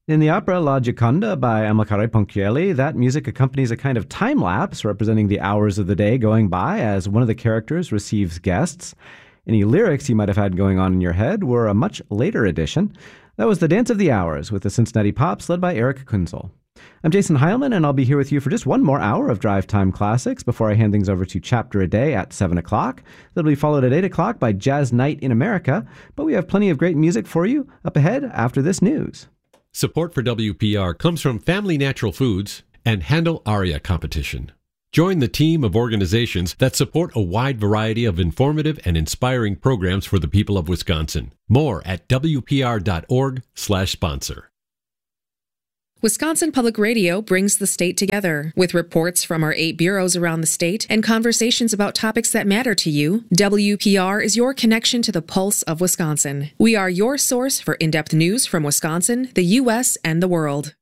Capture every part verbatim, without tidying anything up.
In the opera La Gioconda by Amilcare Ponchielli, that music accompanies a kind of time-lapse representing the hours of the day going by as one of the characters receives guests. Any lyrics you might have had going on in your head were a much later addition. That was The Dance of the Hours with the Cincinnati Pops led by Eric Kunzel. I'm Jason Heilman, and I'll be here with you for just one more hour of Drive Time Classics before I hand things over to Chapter a Day at seven o'clock. That'll be followed at eight o'clock by Jazz Night in America, but we have plenty of great music for you up ahead after this news. Support for W P R comes from Family Natural Foods and Handel Aria Competition. Join the team of organizations that support a wide variety of informative and inspiring programs for the people of Wisconsin. More at W P R dot org slash sponsor. Wisconsin Public Radio brings the state together. With reports from our eight bureaus around the state and conversations about topics that matter to you, W P R is your connection to the pulse of Wisconsin. We are your source for in-depth news from Wisconsin, the U S, and the world.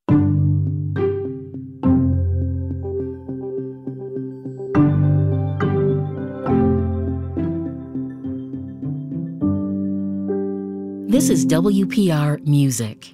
This is W P R Music.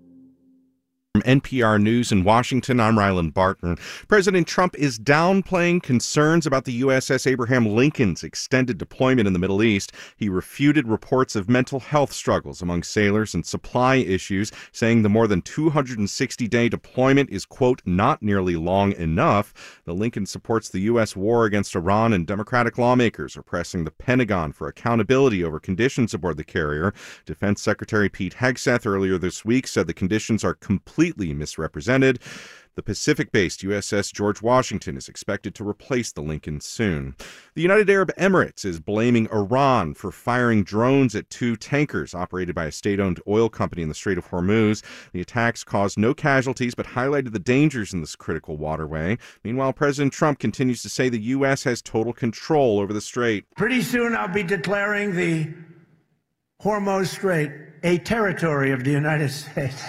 From N P R News in Washington, I'm Ryland Barton. President Trump is downplaying concerns about the U S S Abraham Lincoln's extended deployment in the Middle East. He refuted reports of mental health struggles among sailors and supply issues, saying the more than two hundred sixty day deployment is, quote, not nearly long enough. The Lincoln supports the U S war against Iran, and Democratic lawmakers are pressing the Pentagon for accountability over conditions aboard the carrier. Defense Secretary Pete Hegseth earlier this week said the conditions are completely misrepresented. The Pacific-based U S S George Washington is expected to replace the Lincoln soon. The United Arab Emirates is blaming Iran for firing drones at two tankers operated by a state-owned oil company in the Strait of Hormuz. The attacks caused no casualties but highlighted the dangers in this critical waterway. Meanwhile, President Trump continues to say the U S has total control over the strait. Pretty soon I'll be declaring the Hormuz Strait a territory of the United States.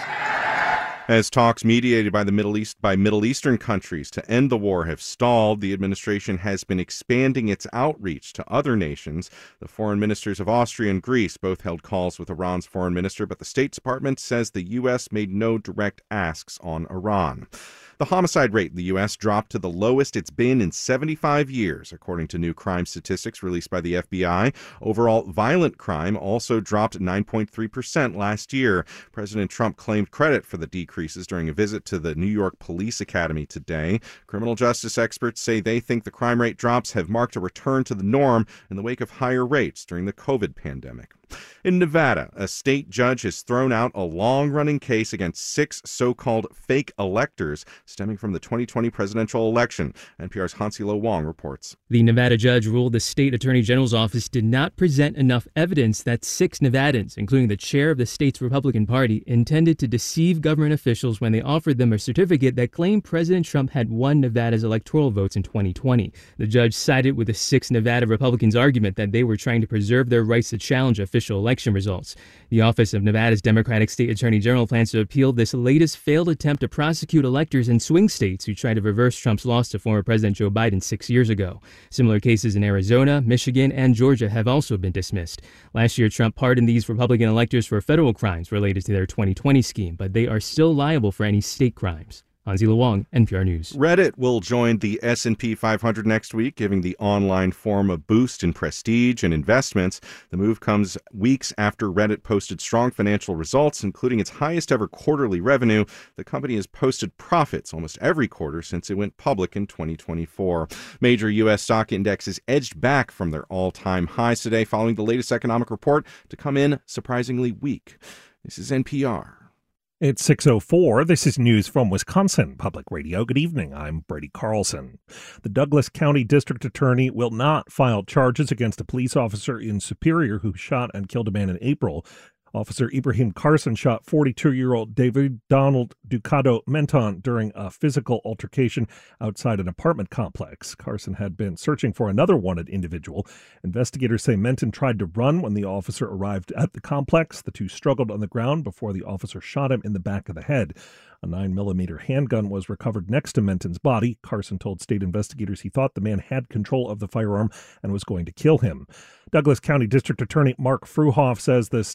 As talks mediated by the Middle East by Middle Eastern countries to end the war have stalled, the administration has been expanding its outreach to other nations. The foreign ministers of Austria and Greece both held calls with Iran's foreign minister, but the State Department says the U S made no direct asks on Iran. The homicide rate in the U S dropped to the lowest it's been in seventy-five years, according to new crime statistics released by the F B I. Overall, violent crime also dropped nine point three percent last year. President Trump claimed credit for the decreases during a visit to the New York Police Academy today. Criminal justice experts say they think the crime rate drops have marked a return to the norm in the wake of higher rates during the COVID pandemic. In Nevada, a state judge has thrown out a long-running case against six so-called fake electors stemming from the twenty twenty presidential election. N P R's Hansi Lo Wong reports. The Nevada judge ruled the state attorney general's office did not present enough evidence that six Nevadans, including the chair of the state's Republican Party, intended to deceive government officials when they offered them a certificate that claimed President Trump had won Nevada's electoral votes in twenty twenty. The judge sided with the six Nevada Republicans' argument that they were trying to preserve their rights to challenge official election results. The Office of Nevada's Democratic State Attorney General plans to appeal this latest failed attempt to prosecute electors in swing states who tried to reverse Trump's loss to former President Joe Biden six years ago. Similar cases in Arizona, Michigan, and Georgia have also been dismissed. Last year, Trump pardoned these Republican electors for federal crimes related to their twenty twenty scheme, but they are still liable for any state crimes. Hansi Lo Wong, N P R News. Reddit will join the S and P five hundred next week, giving the online forum a boost in prestige and investments. The move comes weeks after Reddit posted strong financial results, including its highest ever quarterly revenue. The company has posted profits almost every quarter since it went public in twenty twenty-four. Major U S stock indexes edged back from their all-time highs today following the latest economic report to come in surprisingly weak. This is N P R. It's six oh four. This is news from Wisconsin Public Radio. Good evening. I'm Brady Carlson. The Douglas County District Attorney will not file charges against a police officer in Superior who shot and killed a man in April. Officer Ibrahim Carson shot forty-two-year-old David Donald Ducado Menton during a physical altercation outside an apartment complex. Carson had been searching for another wanted individual. Investigators say Menton tried to run when the officer arrived at the complex. The two struggled on the ground before the officer shot him in the back of the head. A nine millimeter handgun was recovered next to Menton's body. Carson told state investigators he thought the man had control of the firearm and was going to kill him. Douglas County District Attorney Mark Fruhoff says the state couldn't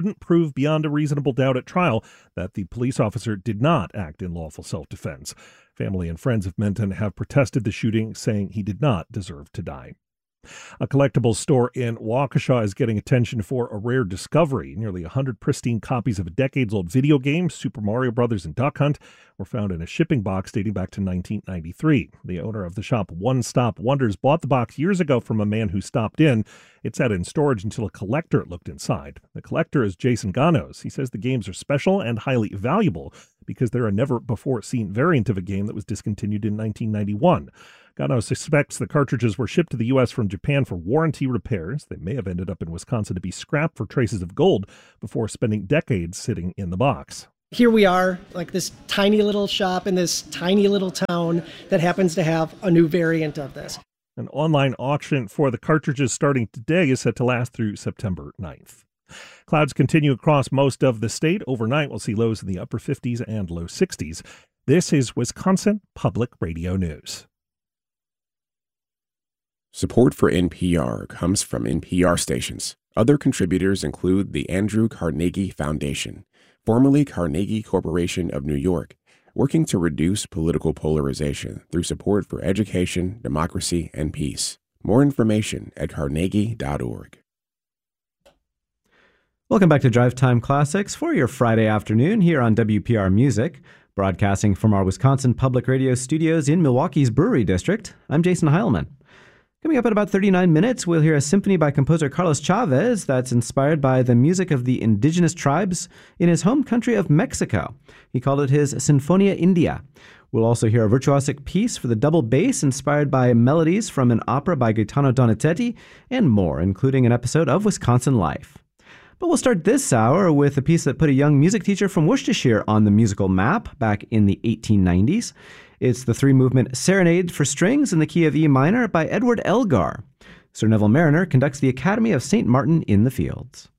couldn't prove beyond a reasonable doubt at trial that the police officer did not act in lawful self-defense. Family and friends of Menton have protested the shooting, saying he did not deserve to die. A collectibles store in Waukesha is getting attention for a rare discovery. Nearly one hundred pristine copies of a decades-old video game, Super Mario Brothers and Duck Hunt, were found in a shipping box dating back to nineteen ninety-three. The owner of the shop One Stop Wonders bought the box years ago from a man who stopped in. It sat in storage until a collector looked inside. The collector is Jason Ganos. He says the games are special and highly valuable because they're a never-before-seen variant of a game that was discontinued in nineteen ninety-one. Gano suspects the cartridges were shipped to the U S from Japan for warranty repairs. They may have ended up in Wisconsin to be scrapped for traces of gold before spending decades sitting in the box. Here we are, like this tiny little shop in this tiny little town that happens to have a new variant of this. An online auction for the cartridges starting today is set to last through September ninth. Clouds continue across most of the state. Overnight, we'll see lows in the upper fifties and low sixties. This is Wisconsin Public Radio News. Support for N P R comes from N P R stations. Other contributors include the Andrew Carnegie Foundation, formerly Carnegie Corporation of New York, working to reduce political polarization through support for education, democracy, and peace. More information at carnegie dot org. Welcome back to Drive Time Classics for your Friday afternoon here on W P R Music, broadcasting from our Wisconsin Public Radio studios in Milwaukee's Brewery District. I'm Jason Heilman. Coming up in about thirty-nine minutes, we'll hear a symphony by composer Carlos Chavez that's inspired by the music of the indigenous tribes in his home country of Mexico. He called it his Sinfonia India. We'll also hear a virtuosic piece for the double bass inspired by melodies from an opera by Gaetano Donizetti and more, including an episode of Wisconsin Life. But we'll start this hour with a piece that put a young music teacher from Worcestershire on the musical map back in the eighteen nineties. It's the three-movement Serenade for Strings in the key of E minor by Edward Elgar. Sir Neville Marriner conducts the Academy of Saint Martin in the Fields.